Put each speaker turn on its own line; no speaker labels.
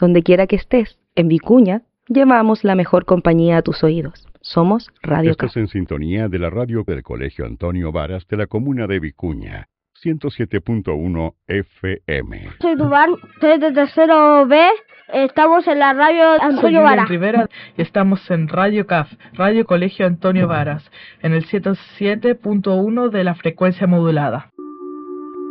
Donde quiera que estés, en Vicuña, llevamos la mejor compañía a tus oídos. Somos Radio CAF.
Estás en sintonía de la radio del Colegio Antonio Varas de la comuna de Vicuña, 107.1 FM.
Soy Dubán, soy de tercero B. Estamos en la radio Antonio Varas.
Soy Rivera y estamos en Radio CAF, Radio Colegio Antonio Varas, en el 107.1 de la frecuencia modulada.